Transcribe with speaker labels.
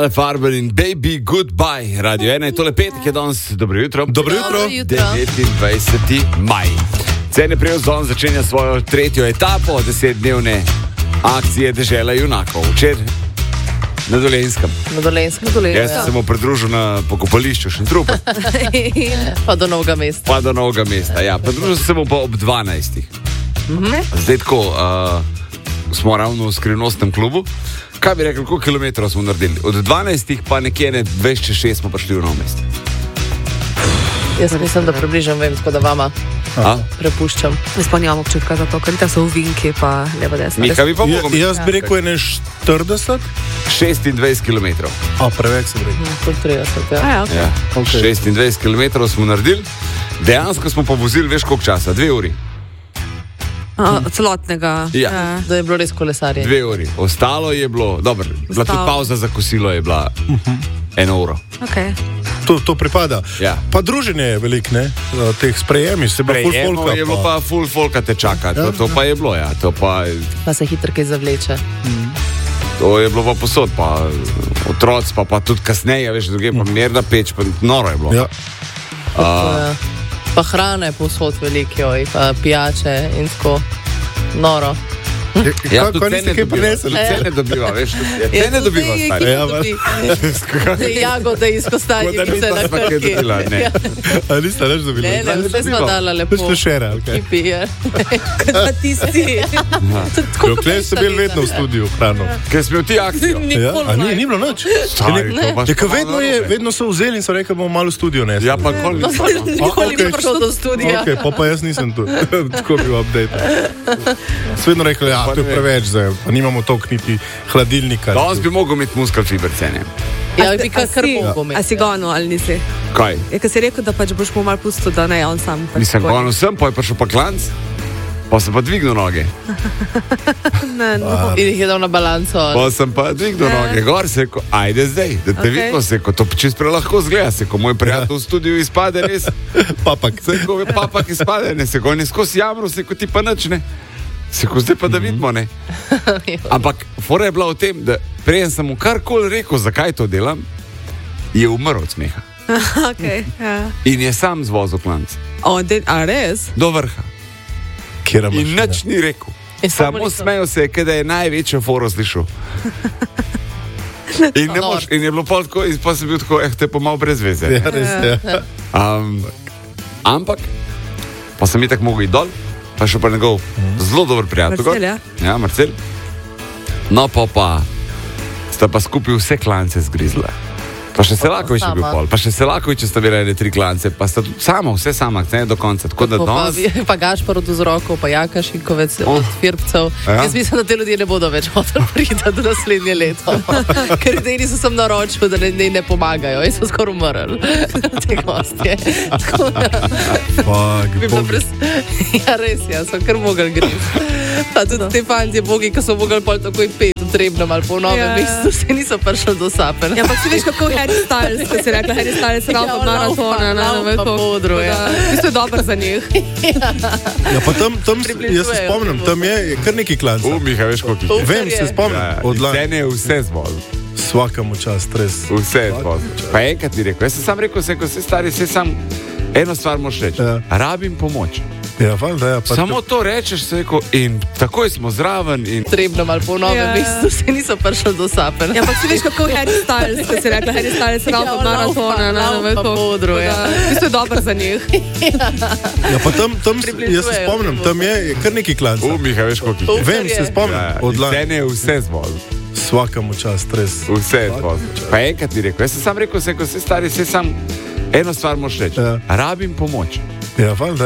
Speaker 1: Ale Farben in Baby Goodbye, Radio 1, je tole petek, je danes, dobro jutro.
Speaker 2: Dobro jutro.
Speaker 1: 29. maj. Cene Preozon začenja svojo tretjo etapo 10-dnevne akcije Dežela junakov. Včeraj na Dolenjskem. Jaz sem se mu pridružil na pokopališču Šentrupa.
Speaker 3: Pa do Novega mesta.
Speaker 1: Ja. Pridružil sem se mu pa ob 12. Zdaj tako, smo ravno v skrivnostnem klubu. Kaj bi rekel, koliko kilometrov smo naredili? Od 12 pa nekje 26 smo prišli v Novo mesto.
Speaker 3: Jaz mislim, da približam vem, tako da vama prepuščam.
Speaker 4: Jaz pa nimam občutka za to, ker ta so uvinki pa levo desno.
Speaker 1: Mika bi pa mogel.
Speaker 2: Jaz bi rekel, je 40?
Speaker 1: 26 kilometrov.
Speaker 2: Preveč sem rekel.
Speaker 3: 30,
Speaker 4: ja. Okay.
Speaker 1: Ja. 26 kilometrov smo naredili. Dejansko smo pa vozili, veš koliko časa? 2 uri.
Speaker 4: Celotnega.
Speaker 1: Ja.
Speaker 3: Da je bilo res kolesarje.
Speaker 1: 2 uri. Ostalo je bilo, dobro, bila tudi pauza za kosilo je bila 1 uro.
Speaker 4: Okay.
Speaker 2: To pripada.
Speaker 1: Ja.
Speaker 2: Pa druženje je veliko, ne? Teh sprejemi, se bo full folka.
Speaker 1: Je bilo pa full folka te čaka, to pa je bilo, ja.
Speaker 3: Pa se hitro kaj zavleče.
Speaker 1: To je bilo pa posod, pa otroc, pa tudi kasneje, veš, druge pa merda peč, pa noro je bilo.
Speaker 2: Ja.
Speaker 3: Pa hrane posod veliko, pa pijače in tako noro.
Speaker 1: Ja,
Speaker 2: Kaj niste kaj prinesli?
Speaker 1: Cene dobiva, veš, cene dobiva, stari.
Speaker 3: Jagode iz Kostanjevice na krki.
Speaker 2: A niste reč dobili?
Speaker 3: Ne, vse smo dala lepo.
Speaker 2: Veste šere, ali kaj?
Speaker 3: Kipi je. Kada tisti.
Speaker 2: Dokler ste bili vedno v studiu hrano.
Speaker 1: Ker smo ti akcijo.
Speaker 2: A ni bilo nič? Vedno so vzeli in so rekli, bomo malo v studio nesli.
Speaker 1: Ja, pa
Speaker 3: Nikoli ni prišlo do studija.
Speaker 2: Ok, pa jaz nisem tu. Tako bil update. Svedno rekli, to je preveč zdaj, pa nimamo toliko niti hladilnika.
Speaker 1: Danes bi mogel imeti muskal fiber cene.
Speaker 3: Ja, bi kar mogel imeti.
Speaker 4: A si gonil ali nisi?
Speaker 1: Kaj?
Speaker 4: Je, ker si rekel, da pač boš mu mal pustil, da ne on sam.
Speaker 1: Nisem gonil sem, pa je prišel pa klanc, pa sem pa dvignil noge.
Speaker 3: In jih je dal na balanco.
Speaker 1: Pa sem pa dvignil noge, gor se ko, ajde zdaj, da te vidimo se, ko to čist prelahko zgleda, se ko moj prijatelj v studiu izpade res.
Speaker 2: Papak.
Speaker 1: Se ko je papak izpade, ne, se ko je skozi jamru, se ko ti pa nič, ne. Se ko zdaj pa da vidimo, ne. Ampak fora je bila v tem, da preden sem mu karkoli rekel, zakaj to delam, je umrl od smeha.
Speaker 4: Okay, ja.
Speaker 1: In je sam zvozil klanc.
Speaker 4: A res?
Speaker 1: Do vrha. In nič ni rekel. Samo smejal se je, da je največjo foro slišal. In je bilo pol tako, in pa sem bil tako, te pa malo brez veze.
Speaker 2: Ja, res je.
Speaker 1: Ampak, pa sem itak mogel iti dol, pa še pa njegov zelo dober prijatelj.
Speaker 4: Marcel, ja?
Speaker 1: Ja, Marcel. No, pa sta pa skupaj vse klance zgrizla. Pa še Selakovič je bil pol. Pa še Selakovič sta bile 3 klance, pa sta tudi vse sama, ne do konca. Tako da danes...
Speaker 3: Pa Gašpar od Vzrokov, pa Jaka Šinkovec od Firpcev. Jaz mislim, da te ljudje ne bodo več hoteli priti do naslednje leto. Ker idejni so sem naročil, da ne pomagajo. In so skoraj umrli. Te gostje. Ja, res, ja, so kar mogli griti. Pa tudi te fantje bogi, ki so mogli pol takoj pet v Trebnem ali po Novem mestu, se niso prišli do Sapen.
Speaker 4: Ja, ampak si veš, kako Harry Styles, ko si rekla, Harry Styles ravno maratona,
Speaker 3: na podru, ja.
Speaker 4: Isto je dobro za njih.
Speaker 2: Ja, pa tam, jaz se spomnim, tam je kar neki klanc.
Speaker 1: Miha, veš koliko jih je.
Speaker 2: Vem, se spomnim.
Speaker 1: Cene je vse zvozil.
Speaker 2: Svakemu čast, res.
Speaker 1: Vse je zvozil. Pa enkrat ti rekel, jaz sem sam rekel, ko si stari, se sam eno stvar moš reči. Rabim pomoč.
Speaker 2: Ja, valjda, ja.
Speaker 1: Samo to rečeš, se rekel, in takoj smo zraven. In...
Speaker 3: Trebnem ali po Novem mestu, se niso prišli do Sapen.
Speaker 4: Ja, ampak si veš, kako Harry Styles, ko si rekla, Harry Styles ravno maratona, na podru, ja. Isto je dobro za njih.
Speaker 2: Ja, pa tam, jaz se spomnim, tam je kar neki klanc.
Speaker 1: Miha, veš koliko jih je.
Speaker 2: Vem, se spomnim.
Speaker 1: Cene je vse zvozil.
Speaker 2: Svakemu čast, res.
Speaker 1: Vse je zvozil. Pa enkrat ti rekel, jaz sem sam rekel, ko si stari, se sam eno stvar moš reči. Rabim pomoč.
Speaker 2: Ja, valjda.